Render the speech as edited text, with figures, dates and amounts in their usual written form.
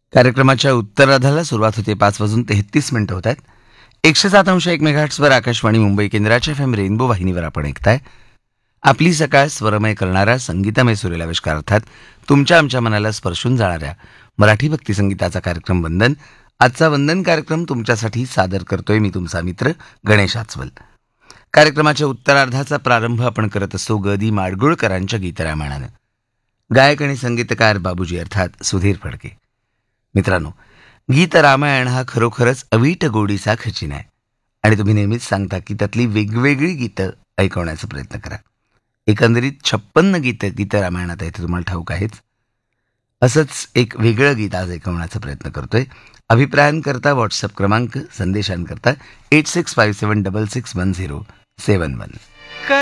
कार्यक्रमाच्या उत्तरार्धाला सुरुवात होते 5:33 होत आहेत. 107.1 मेगाहर्ट्झवर आकाशवाणी मुंबई केंद्राच्या FM रेनबो वाहिनीवर आपण ऐकताय. आपली सकाळ स्वरमय करणारा संगीतमय सूर्यलाविष्कार अर्थात तुमच्या आमच्या मनाला स्पर्शून जाणाऱ्या मराठी भक्तिसंगीताचा कार्यक्रम वंदन. आजचा वंदन कार्यक्रम तुमच्यासाठी सादर करतोय मी तुमचा मित्र गणेश आचवल. कार्यक्रमाच्या उत्तरार्धाचा प्रारंभ आपण करत असतो ग दी माडगुळकरांच्या गीतरामायणानं. गायक आणि संगीतकार बाबूजी अर्थात सुधीर फडके. मित्रांनो, गीत रामायण हा खरोखरच अवीट गोडीचा खजिना आहे आणि तुम्ही नेहमीच सांगता की त्यातली वेगवेगळी गीतं ऐकवण्याचा प्रयत्न करा. एकंदरीत 56 गीत रामायणात आहे, ते तुम्हाला ठाऊक आहेच. असंच एक वेगळं गीत आज ऐकवण्याचा प्रयत्न करतोय. अभिप्रायांकरता व्हॉट्सअप क्रमांक, संदेशांकरता 8657661071.